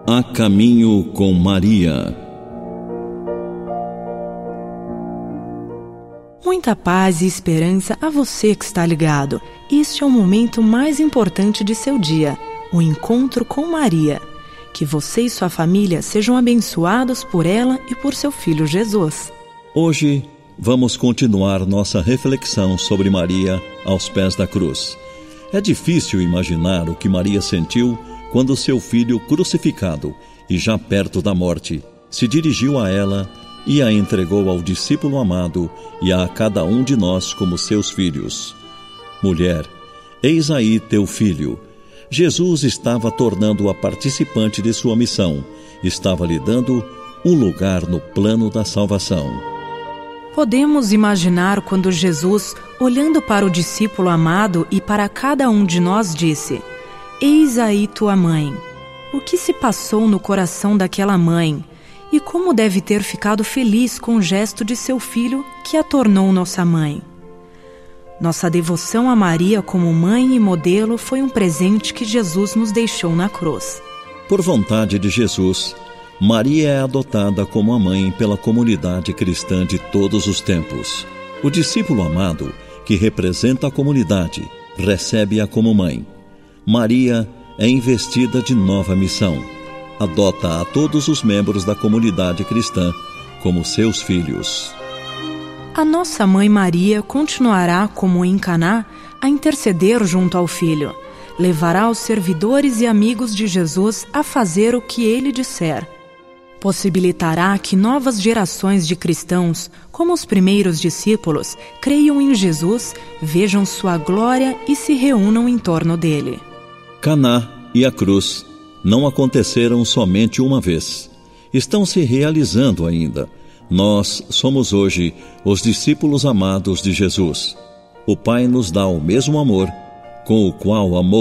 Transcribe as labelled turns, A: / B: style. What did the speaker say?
A: A Caminho com Maria.
B: Muita paz e esperança a você que está ligado. Este é o momento mais importante de seu dia, o encontro com Maria. Que você e sua família sejam abençoados por ela e por seu filho Jesus.
A: Hoje vamos continuar nossa reflexão sobre Maria aos pés da cruz. É difícil imaginar o que Maria sentiu quando seu filho crucificado e já perto da morte se dirigiu a ela e a entregou ao discípulo amado e a cada um de nós como seus filhos. Mulher, eis aí teu filho. Jesus estava tornando-a participante de sua missão, estava lhe dando um lugar no plano da salvação.
B: Podemos imaginar quando Jesus, olhando para o discípulo amado e para cada um de nós, disse: Eis aí tua mãe. O que se passou no coração daquela mãe? E como deve ter ficado feliz com o gesto de seu filho que a tornou nossa mãe? Nossa devoção a Maria como mãe e modelo foi um presente que Jesus nos deixou na cruz.
A: Por vontade de Jesus, Maria é adotada como a mãe pela comunidade cristã de todos os tempos. O discípulo amado, que representa a comunidade, recebe-a como mãe. Maria é investida de nova missão. Adota a todos os membros da comunidade cristã como seus filhos.
B: A nossa mãe Maria continuará, como em Caná, a interceder junto ao Filho. Levará os servidores e amigos de Jesus a fazer o que ele disser. Possibilitará que novas gerações de cristãos, como os primeiros discípulos, creiam em Jesus, vejam sua glória e se reúnam em torno dele.
A: Caná e a cruz não aconteceram somente uma vez. Estão se realizando ainda. Nós somos hoje os discípulos amados de Jesus. O Pai nos dá o mesmo amor com o qual amou